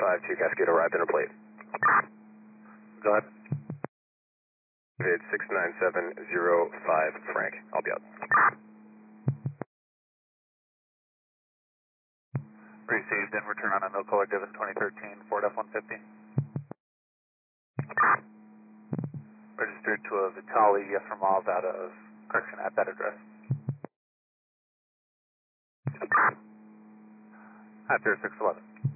52 Cascade arrived in a plate. Go ahead. It's 69705 Frank. I'll be out. Received and return on a no caller given 2013 Ford F-150. Registered to a Vitali, yes for miles out of, correction, at that address. At 0611.